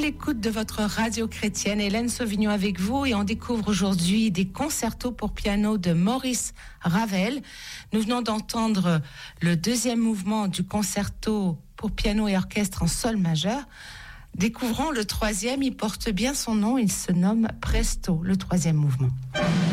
l'écoute de votre radio chrétienne. Hélène Sauvignon avec vous et on découvre aujourd'hui des concertos pour piano de Maurice Ravel. Nous venons d'entendre le deuxième mouvement du concerto pour piano et orchestre en sol majeur. Découvrons le troisième, il porte bien son nom, il se nomme Presto, le troisième mouvement.